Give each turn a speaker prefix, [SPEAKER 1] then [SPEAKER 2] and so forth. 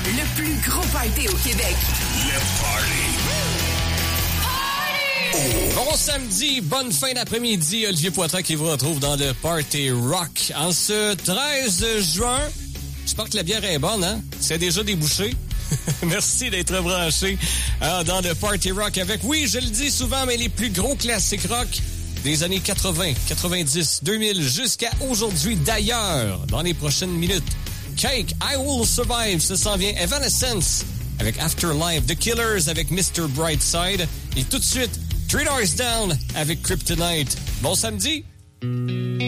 [SPEAKER 1] Le plus gros party au Québec.
[SPEAKER 2] Le Party.
[SPEAKER 3] Bon samedi, bonne fin d'après-midi. Olivier Poitras qui vous retrouve dans le Party Rock. En ce 13 juin, j'espère que la bière est bonne, hein? C'est déjà débouché. Merci d'être branché dans le Party Rock avec, oui, je le dis souvent, mais les plus gros classiques rock des années 80, 90, 2000 jusqu'à aujourd'hui. D'ailleurs, dans les prochaines minutes, Cake, I Will Survive, ça s'en vient. Evanescence avec Afterlife, The Killers avec Mr. Brightside et tout de suite, 3 Doors Down avec Kryptonite. Bon samedi!